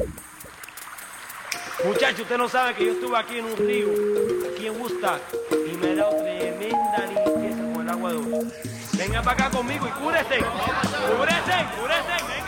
Muchachos, usted no sabe que yo estuve aquí en un río, aquí en Woodstock, y me he dado tremenda limpieza con el agua de hoy. Venga para acá conmigo y cúrese, cúrese, cúrese.